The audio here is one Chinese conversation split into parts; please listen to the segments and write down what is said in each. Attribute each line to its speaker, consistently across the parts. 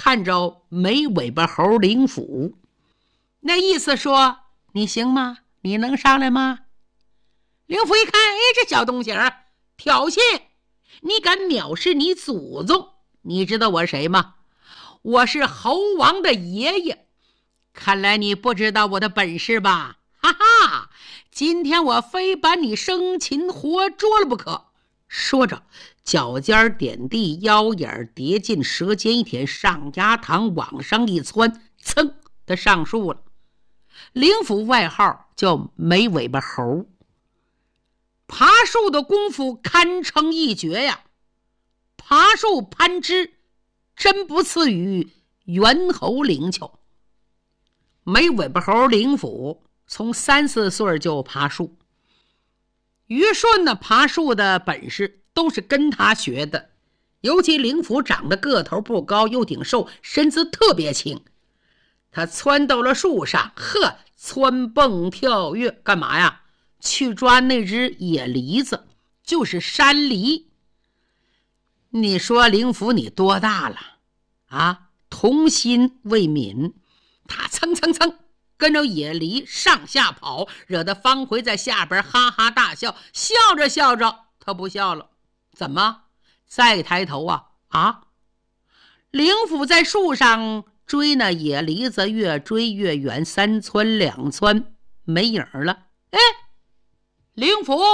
Speaker 1: 看着没尾巴猴灵甫，那意思说你行吗？你能上来吗？灵甫一看，哎，这小东西儿挑衅，你敢藐视你祖宗？你知道我是谁吗？我是猴王的爷爷，看来你不知道我的本事吧？哈哈，今天我非把你生擒活捉了不可。说着，脚尖点地，腰眼叠进舌尖一舔，上牙膛往上一窜，噌，他上树了。灵甫外号叫没尾巴猴，爬树的功夫堪称一绝呀！爬树攀枝，真不次于猿猴灵巧。没尾巴猴灵甫从3、4岁就爬树，虞舜呢爬树的本事都是跟他学的，尤其灵甫长得个头不高，又挺瘦，身子特别轻。他窜到了树上，蹿蹦跳跃干嘛呀？去抓那只野梨子，就是山梨。你说灵甫你多大了啊？童心未泯，他蹭蹭蹭跟着野梨上下跑，惹得方回在下边哈哈大笑。笑着笑着他不笑了，怎么？再抬头啊，灵甫在树上追那野梨子，越追越远，3窜2窜没影了。哎，灵甫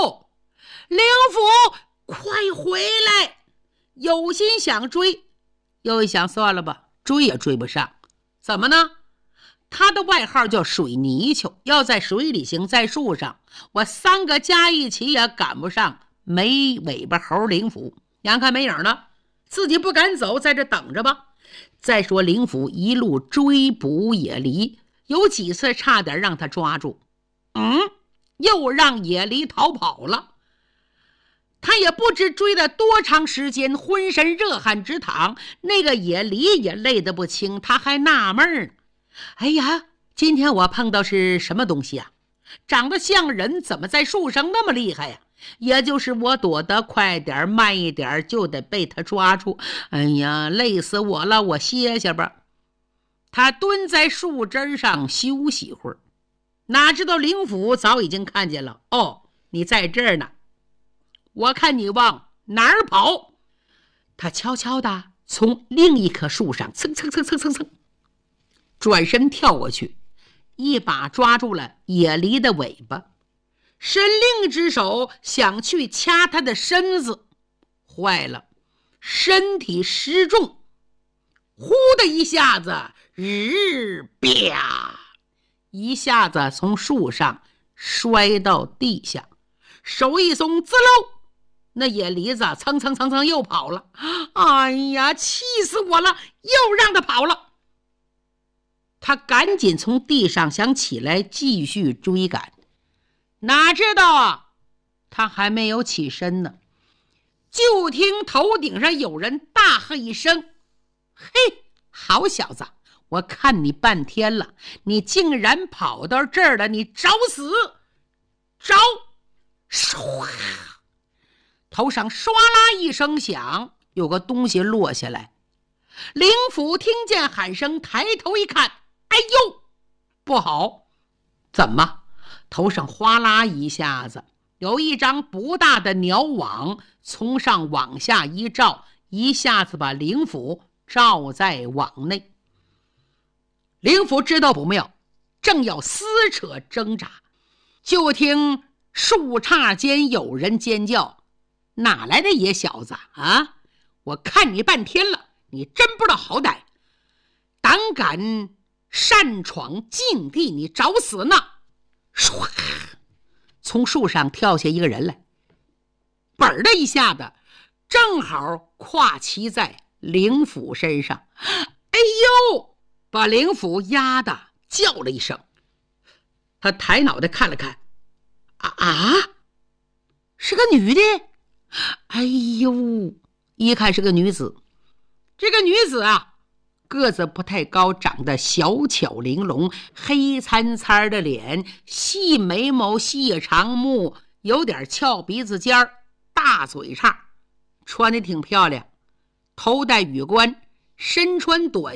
Speaker 1: 快回来！有心想追，又一想算了吧，追也追不上。怎么呢？他的外号叫水泥鳅，要在水里行，在树上，我3个加一起也赶不上没尾巴猴灵甫。眼看没影了，自己不敢走，在这等着吧。再说灵甫一路追捕野梨，有几次差点让他抓住，又让野梨逃跑了。他也不知追了多长时间，浑身热汗直淌，那个野梨也累得不轻，他还纳闷呢。哎呀，今天我碰到是什么东西啊？长得像人，怎么在树上那么厉害呀？也就是我躲得快点慢一点，就得被他抓住。哎呀，累死我了，我歇歇吧。他蹲在树枝上休息一会儿，哪知道灵甫早已经看见了。哦，你在这儿呢，我看你往哪儿跑。他悄悄地从另一棵树上蹭转身跳过去，一把抓住了野梨的尾巴，伸另一只手想去掐他的身子。坏了，身体失重，呼的一下子啪，一下子从树上摔到地下，手一松，滋溜，那野梨子蹭又跑了。哎呀，气死我了，又让他跑了。他赶紧从地上想起来继续追赶，哪知道他还没有起身呢，就听头顶上有人大喝一声：嘿，好小子，我看你半天了，你竟然跑到这儿了，你找死！找！唰，头上唰啦一声响，有个东西落下来。灵甫听见喊声，抬头一看，哎呦，不好！怎么？头上哗啦一下子，有一张不大的鸟网从上往下一照，一下子把灵甫罩在网内。灵甫知道不妙，正要撕扯挣扎，就听树杈间有人尖叫：哪来的野小子啊？我看你半天了，你真不知道好歹，胆敢擅闯禁地，你找死呢！唰，从树上跳下一个人来，本的一下子正好跨骑在灵甫身上。哎呦，把灵甫压得叫了一声。他抬脑袋看了看，是个女的。哎呦，一看是个女子。这个女子个子不太高，长得小巧玲珑，黑参参的脸，细眉毛，细长目，有点翘鼻子尖儿，大嘴叉，穿得挺漂亮，头戴羽冠，身穿短